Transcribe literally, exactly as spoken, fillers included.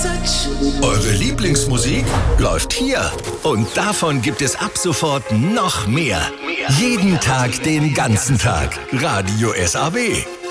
Eure Lieblingsmusik läuft hier. Und davon gibt es ab sofort noch mehr. Jeden Tag, den ganzen Tag. Radio S A W.